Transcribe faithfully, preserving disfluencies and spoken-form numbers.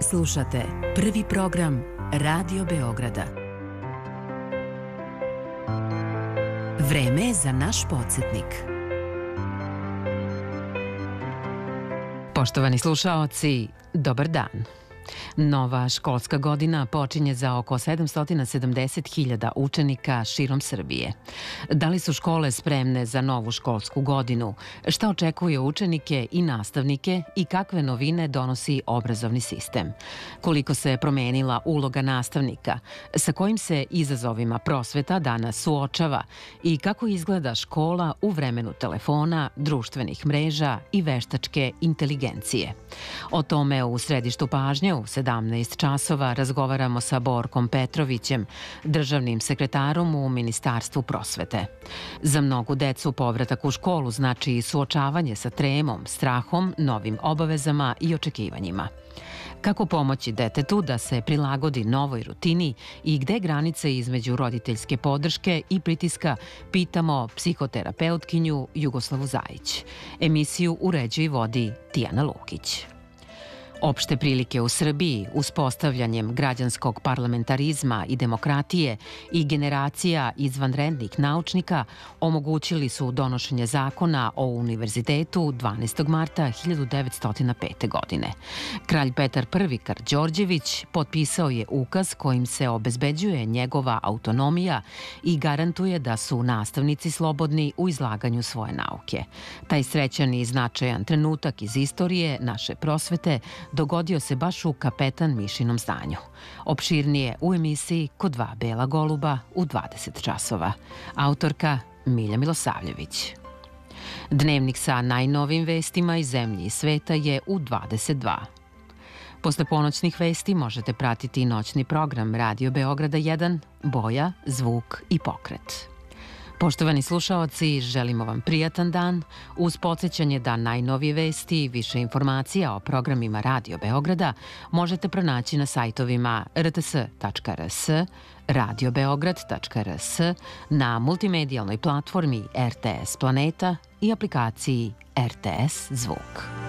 slušate prvi program Radio Beograda. Vreme je za naš podsjetnik. Poštovani slušaoci, dobar dan. Nova školska godina počinje za oko sedamsto sedamdeset hiljada učenika širom Srbije. Da li su škole spremne za novu školsku godinu? Šta očekuje učenike i nastavnike i kakve novine donosi obrazovni sistem? Koliko se je promenila uloga nastavnika? Sa kojim se izazovima prosveta danas suočava? I kako izgleda škola u vremenu telefona, društvenih mreža i veštačke inteligencije? O tome u središtu pažnje u sedamnaest časova razgovaramo sa Borkom Petrovićem, državnim sekretarom u Ministarstvu prosvete. Za mnogu decu povratak u školu znači i suočavanje sa tremom, strahom, novim obavezama i očekivanjima. Kako pomoći detetu da se prilagodi novoj rutini i gde granice između roditeljske podrške i pritiska, pitamo psihoterapeutkinju Jugoslavu Zajić. Emisiju uređuje i vodi Tijana Lukić. Opšte prilike u Srbiji, uspostavljanjem građanskog parlamentarizma i demokratije i generacija izvanrednih naučnika omogućili su donošenje zakona o univerzitetu dvanaestog marta hiljadu devetsto pete. godine. Kralj Petar Prvi Karađorđević potpisao je ukaz kojim se obezbeđuje njegova autonomija i garantuje da su nastavnici slobodni u izlaganju svoje nauke. Taj srećan i značajan trenutak iz istorije naše prosvete dogodio se baš u Kapetan Mišinom zdanju. Opširnije u emisiji Kod dva bela goluba u dvadeset časova. Autorka Milja Milosavljević. Dnevnik sa najnovim vestima iz zemlje i sveta je u dvadeset dva. Posle ponoćnih vesti možete pratiti noćni program Radio Beograda jedan, boja, zvuk i pokret. Poštovani slušaoci, želimo vam prijatan dan uz podsjećanje da najnovije vesti i više informacija o programima Radio Beograda možete pronaći na sajtovima r t s tačka r s, radio beograd tačka r s, na multimedijalnoj platformi R T S Planeta i aplikaciji R T S Zvuk.